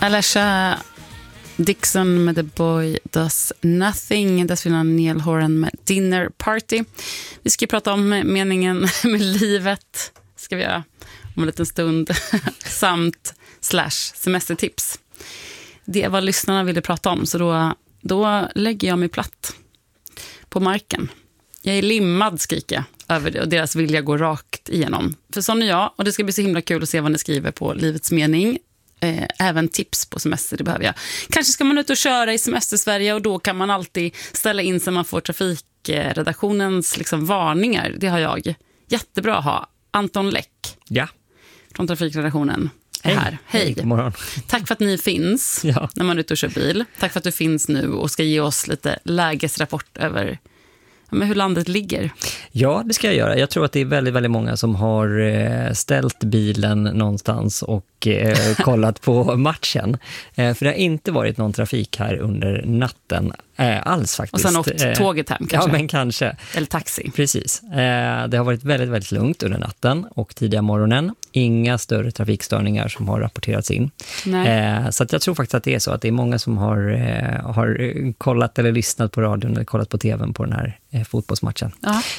Alesha Dixon med The Boy Does Nothing. Dessförinnan Neil Horan med Dinner Party. Vi ska prata om meningen med livet. Ska vi göra om en liten stund. Samt /semestertips. Det är vad lyssnarna ville prata om. Så då lägger jag mig platt på marken. Jag är limmad, skriker jag över det, och deras vilja går rakt igenom. För sån är jag, och det ska bli så himla kul att se vad ni skriver på Livets mening. Även tips på semester, det behöver jag. Kanske ska man ut och köra i semester-Sverige, och då kan man alltid ställa in så man får trafikredaktionens varningar. Det har jag. Jättebra att ha. Anton Läck från trafikredaktionen är här. Hej. God morgon. Tack för att ni finns när man är ute och kör bil. Tack för att du finns nu och ska ge oss lite lägesrapport över hur landet ligger. Ja, det ska jag göra. Jag tror att det är väldigt, väldigt många som har ställt bilen någonstans och kollat på matchen. För det har inte varit någon trafik här under natten alls faktiskt. Och sen åkt tåget hem kanske? Ja, men kanske. Eller taxi. Precis. Det har varit väldigt, väldigt lugnt under natten och tidiga morgonen. Inga större trafikstörningar som har rapporterats in. Så att jag tror faktiskt att det är så att det är många som har kollat eller lyssnat på radion eller kollat på tvn på den här fotbollsmatchen.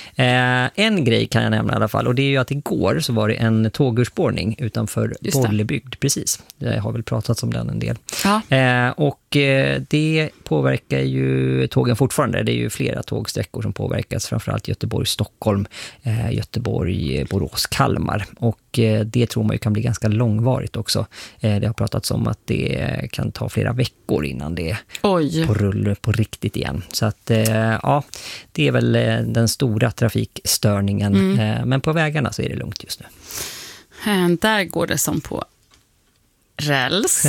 En grej kan jag nämna i alla fall, och det är ju att igår så var det en tågurspårning utanför Bollebygd, precis. Jag har väl pratat om den en del. Och det påverkar ju tågen fortfarande. Det är ju flera tågsträckor som påverkas, framförallt Göteborg-Stockholm, Göteborg-Borås-Kalmar. Och det tror man ju kan bli ganska långvarigt också. Det har pratats om att det kan ta flera veckor innan det är på rull på riktigt igen. Så att det är väl den stora trafikstörningen. Men på vägarna så är det lugnt just nu. Där går det som på räls.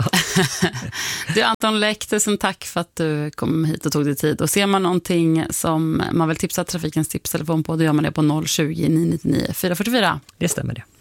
Du, Anton Läck, tusen tack för att du kom hit och tog dig tid. Och ser man någonting som man vill tipsa Trafikens tipstelefon på, då gör man det på 020 999 444. Det stämmer det.